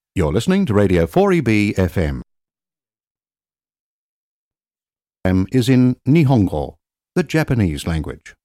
You're listening to Radio 4EB FM. Is in Nihongo, the Japanese language.